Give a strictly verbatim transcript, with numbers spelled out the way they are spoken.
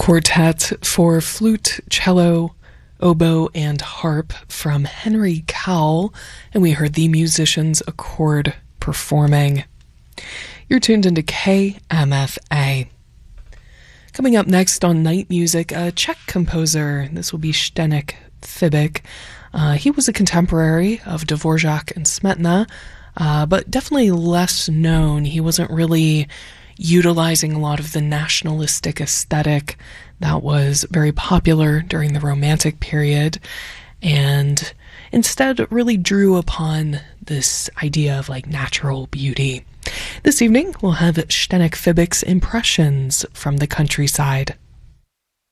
quartet for flute, cello, oboe, and harp from Henry Cowell, and we heard the Musicians Accord performing. You're tuned into K M F A. Coming up next on Night Music, a Czech composer. This will be Zdeněk Fibik. Uh, he was a contemporary of Dvorak and Smetana, uh, but definitely less known. He wasn't really utilizing a lot of the nationalistic aesthetic that was very popular during the Romantic period, and instead really drew upon this idea of like natural beauty. This evening, we'll have Zdeněk Fibik's Impressions from the Countryside.